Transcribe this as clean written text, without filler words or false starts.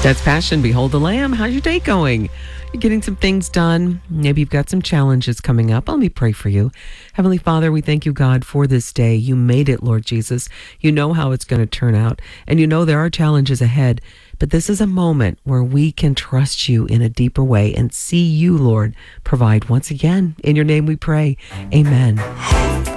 That's Passion. Behold the Lamb. How's your day going? You're getting some things done. Maybe you've got some challenges coming up. Let me pray for you. Heavenly Father, we thank you, God, for this day. You made it, Lord Jesus. You know how it's going to turn out, and you know there are challenges ahead. But this is a moment where we can trust you in a deeper way and see you, Lord, provide once again. In your name we pray. Amen.